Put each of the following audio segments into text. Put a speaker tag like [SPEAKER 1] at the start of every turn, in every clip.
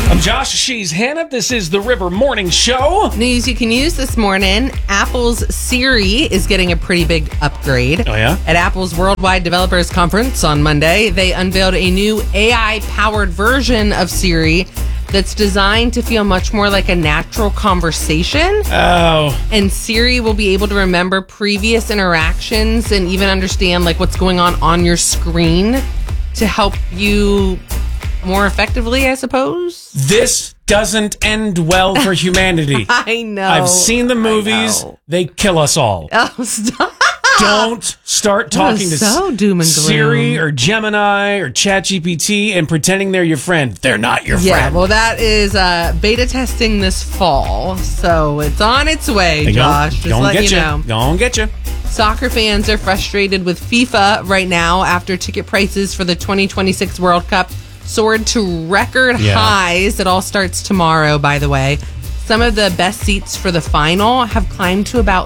[SPEAKER 1] I'm Josh. She's Hannah. This is the River Morning Show.
[SPEAKER 2] News you can use this morning. Apple's Siri is getting a pretty big upgrade.
[SPEAKER 1] Oh, yeah?
[SPEAKER 2] At Apple's Worldwide Developers Conference on Monday, they unveiled a new AI-powered version of Siri that's designed to feel much more like a natural conversation.
[SPEAKER 1] Oh.
[SPEAKER 2] And Siri will be able to remember previous interactions and even understand like what's going on your screen to help you more effectively, I suppose.
[SPEAKER 1] This doesn't end well for humanity.
[SPEAKER 2] I know.
[SPEAKER 1] I've seen the movies. They kill us all.
[SPEAKER 2] Oh, stop.
[SPEAKER 1] Don't start talking to
[SPEAKER 2] so doom and gloom.
[SPEAKER 1] Siri or Gemini or ChatGPT and pretending they're your friend. They're not your
[SPEAKER 2] Yeah,
[SPEAKER 1] friend.
[SPEAKER 2] well, that is beta testing this fall, so it's on its way, Josh. Just let you know.
[SPEAKER 1] Don't get you.
[SPEAKER 2] Soccer fans are frustrated with FIFA right now after ticket prices for the 2026 World Cup soared to record highs. It all starts tomorrow, by the way. Some of the best seats for the final have climbed to about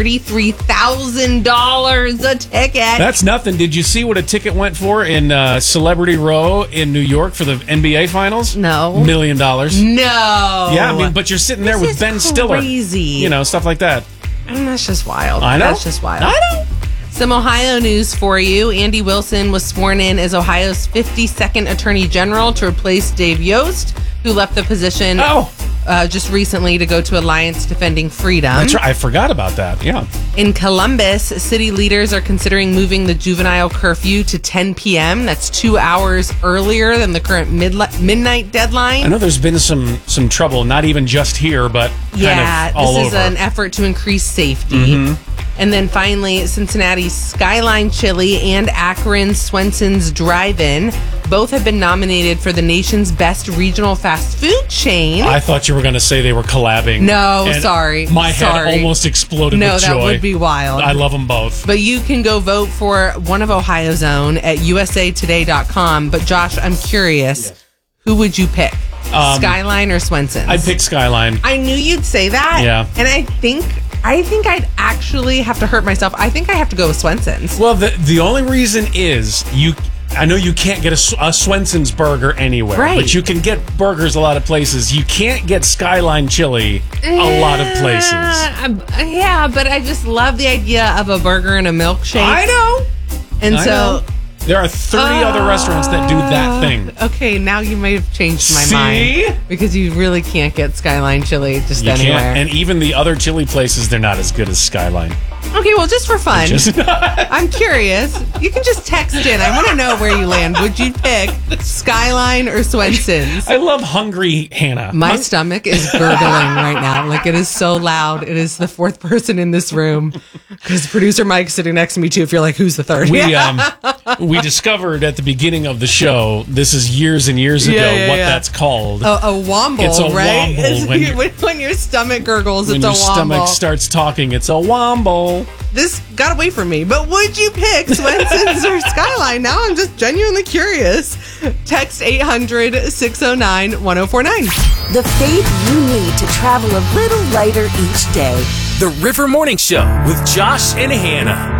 [SPEAKER 2] $33,000 a ticket.
[SPEAKER 1] That's nothing. Did you see what a ticket went for in Celebrity Row in New York for the NBA Finals?
[SPEAKER 2] No.
[SPEAKER 1] $1 million.
[SPEAKER 2] No.
[SPEAKER 1] Yeah, I mean, but you're sitting there with Ben Stiller.
[SPEAKER 2] Crazy.
[SPEAKER 1] You know, stuff like that.
[SPEAKER 2] And that's just wild.
[SPEAKER 1] I know.
[SPEAKER 2] That's just wild.
[SPEAKER 1] I know.
[SPEAKER 2] Some Ohio news for you. Andy Wilson was sworn in as Ohio's 52nd Attorney General to replace Dave Yost, who left the position just recently to go to Alliance Defending Freedom.
[SPEAKER 1] That's right. I forgot about that. Yeah.
[SPEAKER 2] In Columbus, city leaders are considering moving the juvenile curfew to 10 p.m. That's 2 hours earlier than the current midnight deadline.
[SPEAKER 1] I know there's been some trouble, not even just here, but kind of all over.
[SPEAKER 2] This is an effort to increase safety. Mm-hmm. And then finally, Cincinnati's Skyline Chili and Akron's Swenson's Drive-In both have been nominated for the nation's best regional fast food chain.
[SPEAKER 1] I thought you were going to say they were collabing.
[SPEAKER 2] No, sorry.
[SPEAKER 1] My head almost exploded with joy.
[SPEAKER 2] No, that would be wild.
[SPEAKER 1] I love them both.
[SPEAKER 2] But you can go vote for one of Ohio's own at usatoday.com. But Josh, I'm curious, who would you pick? Skyline or Swenson's?
[SPEAKER 1] I'd pick Skyline.
[SPEAKER 2] I knew you'd say that.
[SPEAKER 1] Yeah.
[SPEAKER 2] And I think I'd actually have to hurt myself. I think I have to go with Swenson's.
[SPEAKER 1] Well, the only reason is I know you can't get a Swenson's burger anywhere,
[SPEAKER 2] right?
[SPEAKER 1] But you can get burgers a lot of places. You can't get Skyline Chili a lot of places.
[SPEAKER 2] Yeah, but I just love the idea of a burger and a milkshake.
[SPEAKER 1] I know.
[SPEAKER 2] And so
[SPEAKER 1] there are 30 other restaurants that do that thing.
[SPEAKER 2] Okay, now you may have changed my mind. Because you really can't get Skyline Chili just anywhere.
[SPEAKER 1] Can't. And even the other chili places, they're not as good as Skyline.
[SPEAKER 2] Okay, well, just for fun, I'm curious. You can just text in. I want to know where you land. Would you pick Skyline or Swenson's?
[SPEAKER 1] I love hungry Hannah.
[SPEAKER 2] My stomach is gurgling right now. Like, it is so loud. It is the fourth person in this room. Because producer Mike's sitting next to me, too, if you're like, who's the third?
[SPEAKER 1] We discovered at the beginning of the show, this is years and years ago, what that's called.
[SPEAKER 2] A womble,
[SPEAKER 1] it's a
[SPEAKER 2] right?
[SPEAKER 1] Womble.
[SPEAKER 2] When your stomach gurgles,
[SPEAKER 1] when
[SPEAKER 2] it's a womble.
[SPEAKER 1] When your stomach starts talking, it's a womble.
[SPEAKER 2] This got away from me, but would you pick Swenson's or Skyline? Now I'm just genuinely curious. Text 800-609-1049.
[SPEAKER 3] The faith you need to travel a little lighter each day.
[SPEAKER 4] The River Morning Show with Josh and Hannah.